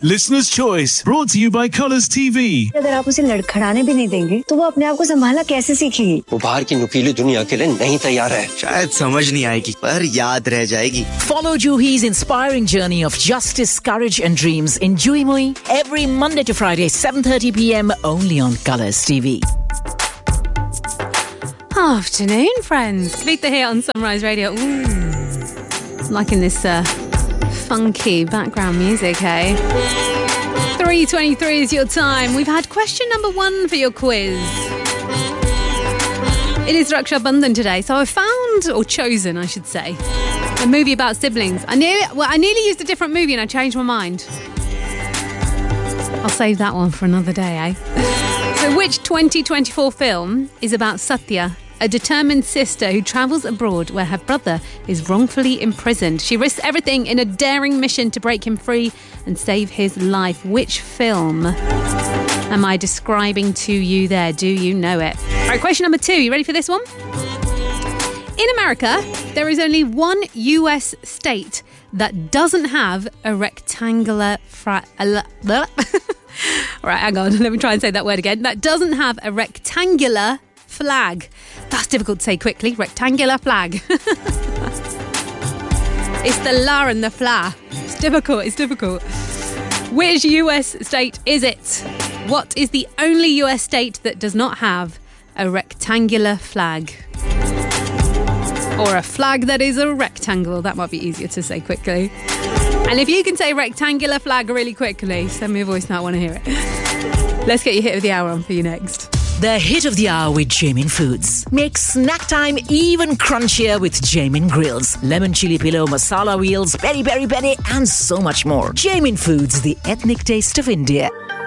Listener's Choice, brought to you by Colours TV. अगर आप उसे लड़खड़ाने भी नहीं देंगे तो वो अपने आप को संभालना कैसे सीखेगी? वो बाहर की नुकीली दुनिया के लिए नहीं तैयार है। शायद समझ नहीं आएगी पर याद रह जाएगी। Follow Juhi's inspiring journey of justice, courage and dreams in Juhi Mui every Monday to Friday 7:30 p.m. only on Colours TV. Afternoon, friends. Kalita here on Sunrise Radio. Ooh, liking this funky background music, hey? 3:23 is your time. We've had question number 1 for your quiz. It is Raksha Bandhan today, so I found, or chosen, I should say, a movie about siblings. I nearly used a different movie and I changed my mind. I'll save that one for another day, eh? So which 2024 film is about Satya, a determined sister who travels abroad where her brother is wrongfully imprisoned? She risks everything in a daring mission to break him free and save his life. Which film am I describing to you there? Do you know it? All right, question number 2. You ready for this one? In America, there is only one US state that doesn't have a rectangular All right, hang on. Let me try and say that word again. That doesn't have a rectangular flag. That's difficult to say quickly. Rectangular flag. It's the la and the fla. It's difficult. Which US state is it? What is the only US state that does not have a rectangular flag? Or a flag that is a rectangle. That might be easier to say quickly. And if you can say rectangular flag really quickly, send me a voice note, I want to hear it. Let's get your hit of the hour on for you next. The hit of the hour with Jamin Foods. Make snack time even crunchier with Jamin Grills. Lemon chili pillow, masala wheels, peri peri peri and so much more. Jamin Foods, the ethnic taste of India.